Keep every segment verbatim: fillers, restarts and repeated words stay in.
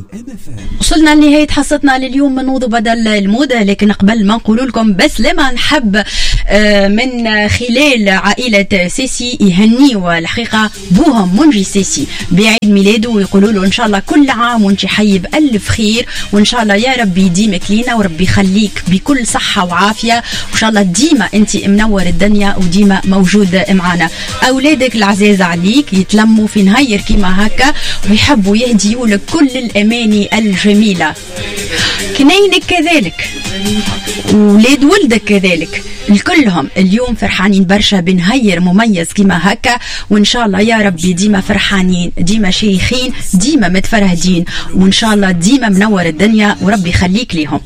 وصلنا لنهاية حصتنا لليوم من نوض بدل الموضة، لكن قبل ما نقول لكم بس لما نحب من خلال عائلة سيسي يهنيوا الحقيقة بوهم منجي سيسي بعيد ميلاده، ويقولوا له إن شاء الله كل عام وانت حي بألف خير، وإن شاء الله يا ربي يديمك لينا وربي يخليك بكل صحة وعافية، وإن شاء الله ديما انت منور الدنيا وديما موجود معنا. أولادك العزيز عليك يتلموا في نهاير كيما هكا ويحبوا يهديوا لك كل الأماني الجميلة. كنينك كذلك ولاد ولدك كذلك الكلهم اليوم فرحانين برشا بنهير مميز كيما هكا، وإن شاء الله يا ربي ديما فرحانين ديما شيخين ديما متفرهدين، وإن شاء الله ديما منور الدنيا وربي يخليك ليهم.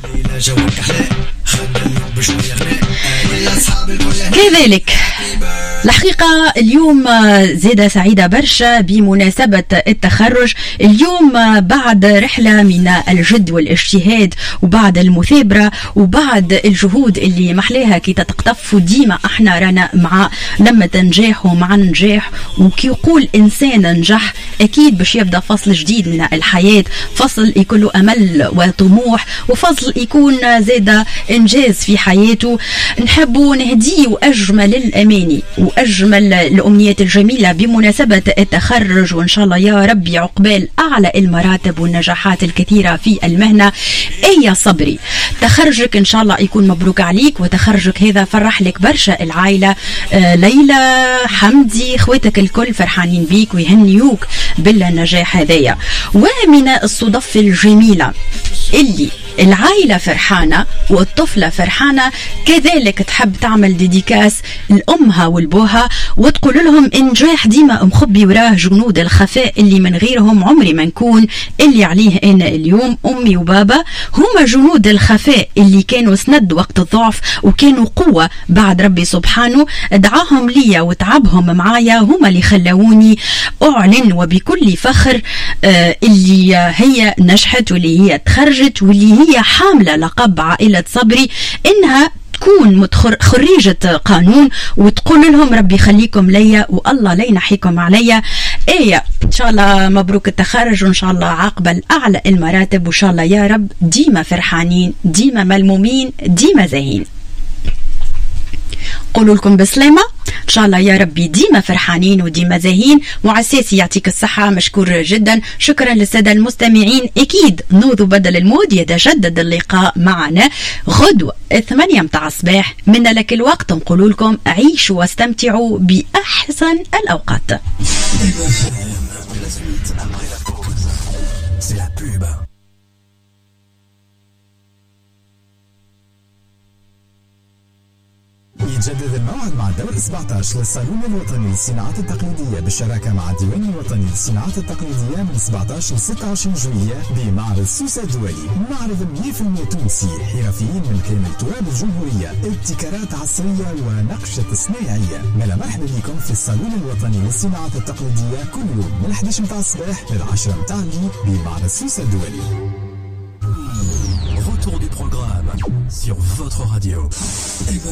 كذلك الحقيقة اليوم زيادة سعيدة برشا بمناسبة التخرج اليوم، بعد رحلة من الجد والاجتهاد وبعد المثابرة وبعد الجهود اللي محلاها كي تتقطف، وديما احنا رانا مع لما تنجاح ومع نجاح، وكي يقول إنسان نجح أكيد باش يبدأ فصل جديد من الحياة، فصل يكون له أمل وطموح، وفصل يكون زيادة إنجاز في حياته. نحبوا نهديه أجمل الأماني وأجمل الأمنيات الجميلة بمناسبة التخرج، وإن شاء الله يا ربي عقبال أعلى المراتب والنجاحات الكثيرة في المهنة. أي صبري تخرجك إن شاء الله يكون مبروك عليك، وتخرجك هذا فرح لك برشا العائلة، آه ليلى حمدي خواتك الكل فرحانين بيك ويهنيوك بالنجاح هذايا. ومن الصدف الجميلة اللي العائلة فرحانة والطفلة فرحانة كذلك تحب تعمل ديديكاس لأمها والبوها وتقول لهم إنجاح ديما مخبي وراه جنود الخفاء اللي من غيرهم عمري ما نكون اللي عليه أنا اليوم. أمي وبابا هما جنود الخفاء اللي كانوا سند وقت الضعف وكانوا قوة بعد ربي سبحانه، دعاهم ليا وتعبهم معايا هما اللي خلوني أعلن وبكل فخر آه اللي هي نجحت واللي هي تخرجت واللي هي حاملة لقب عائلة صبري، إنها تكون خريجة قانون وتقول لهم ربي يخليكم ليا والله لا ينحيكم عليا. ايه ان شاء الله مبروك التخرج، وان شاء الله عقبال اعلى المراتب، وان شاء الله يا رب ديما فرحانين ديما ملمومين ديما زاهين. قولوا لكم بسلامة ان شاء الله يا ربي ديما فرحانين وديما زاهين. وعساسي يعطيك الصحة مشكور جدا. شكرا للسادة المستمعين. اكيد نوضوا بدل المود يتجدد اللقاء معنا غدوة الثمانية متاع الصباح. من لك الوقت نقول لكم عيشوا واستمتعوا بأحسن الأوقات. يتجدد الموعد مع الدور سبعة عشر للصالون الوطني للصناعات التقليدية بالشراكة مع الديوان الوطني للصناعات التقليدية من سبعة عشر ل ستة وعشرين جويلية بمعرض سوسة الدولي. معرض مية بالمية تونسي، حرفيين من كامل تراب الجمهورية، ابتكارات عصرية ونقشة صناعية. ملا مرحبا بكم في الصالون الوطني للصناعات التقليدية كل يوم من الحادية عشرة متاع الصباح للعشرة متاع الليل بمعرض سوسة الدولي. Retour du programme sur votre radio.